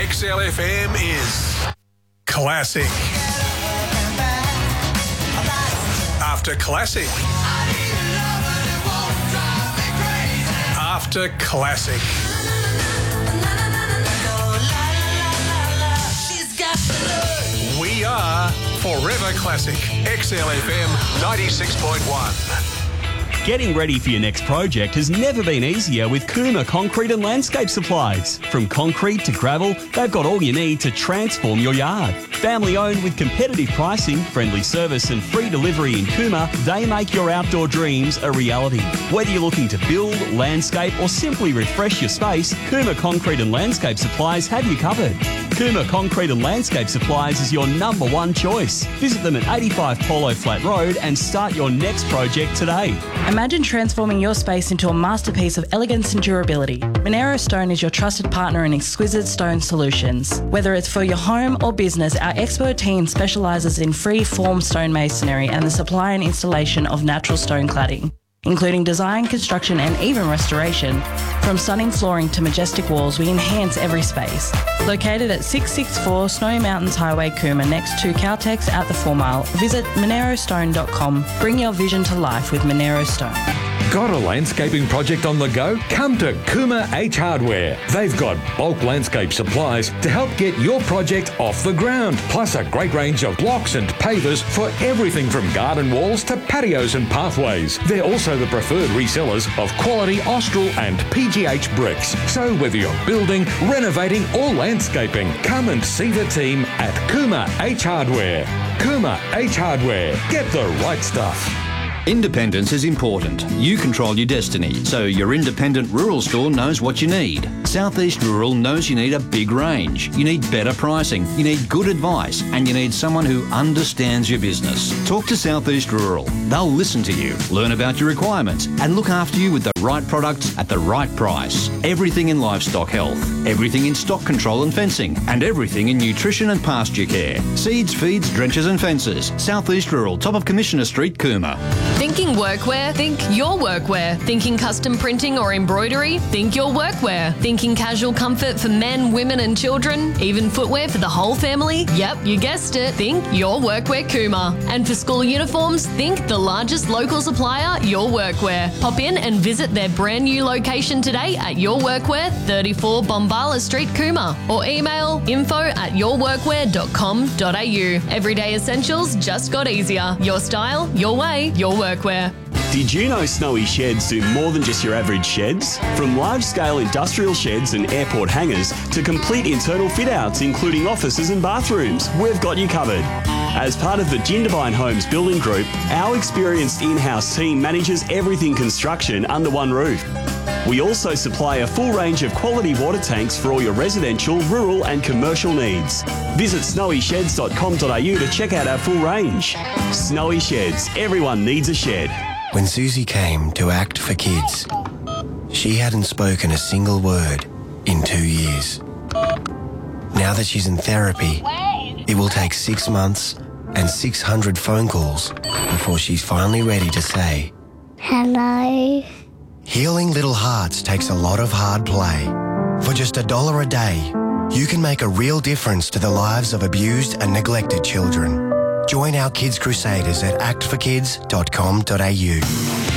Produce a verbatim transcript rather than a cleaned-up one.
X L F M is classic. After classic. After classic. We are Forever Classic. X L F M ninety-six point one. Getting ready for your next project has never been easier with Cooma Concrete and Landscape Supplies. From concrete to gravel, they've got all you need to transform your yard. Family owned with competitive pricing, friendly service and free delivery in Cooma, they make your outdoor dreams a reality. Whether you're looking to build, landscape or simply refresh your space, Cooma Concrete and Landscape Supplies have you covered. Cooma Concrete and Landscape Supplies is your number one choice. Visit them at eighty-five Polo Flat Road and start your next project today. Imagine transforming your space into a masterpiece of elegance and durability. Monero Stone is your trusted partner in exquisite stone solutions. Whether it's for your home or business, our expert team specialises in free-form stonemasonry and the supply and installation of natural stone cladding, including design, construction and even restoration. From stunning flooring to majestic walls, we enhance every space. Located at six sixty-four Snowy Mountains Highway, Cooma, next to Caltex at the Four Mile, visit monero stone dot com. Bring your vision to life with Monero Stone. Got a landscaping project on the go? Come to Cooma H Hardware. They've got bulk landscape supplies to help get your project off the ground, plus a great range of blocks and pavers for everything from garden walls to patios and pathways. They're also the preferred resellers of quality Austral and P G H bricks. So whether you're building, renovating or landscaping, come and see the team at Cooma H Hardware. Cooma H Hardware. Get the right stuff. Independence is important. You control your destiny, so your independent rural store knows what you need. Southeast Rural knows you need a big range. You need better pricing, you need good advice, and you need someone who understands your business. Talk to Southeast Rural. They'll listen to you, learn about your requirements, and look after you with the right products at the right price. Everything in livestock health, everything in stock control and fencing, and everything in nutrition and pasture care. Seeds, feeds, drenches and fences. Southeast Rural, top of Commissioner Street, Cooma. Thinking workwear? Think your workwear. Thinking custom printing or embroidery? Think your workwear. Thinking casual comfort for men, women and children? Even footwear for the whole family? Yep, you guessed it. Think your workwear Cooma. And for school uniforms, think the largest local supplier, Your Workwear. Pop in and visit their brand new location today at Your Workwear, thirty-four Bombala Street, Cooma. Or email info at your workwear dot com dot a u. Everyday essentials just got easier. Your style, your way, your workwear. Did you know Snowy Sheds do more than just your average sheds? From large-scale industrial sheds and airport hangars to complete internal fit-outs, including offices and bathrooms, we've got you covered. As part of the Jindabyne Homes Building Group, our experienced in-house team manages everything construction under one roof. We also supply a full range of quality water tanks for all your residential, rural and commercial needs. Visit snowy sheds dot com dot a u to check out our full range. Snowy Sheds, everyone needs a shed. When Susie came to Act for Kids, she hadn't spoken a single word in two years. Now that she's in therapy, it will take six months and six hundred phone calls before she's finally ready to say, hello. Healing Little Hearts takes a lot of hard play. For just a dollar a day, you can make a real difference to the lives of abused and neglected children. Join our Kids Crusaders at act for kids dot com dot a u.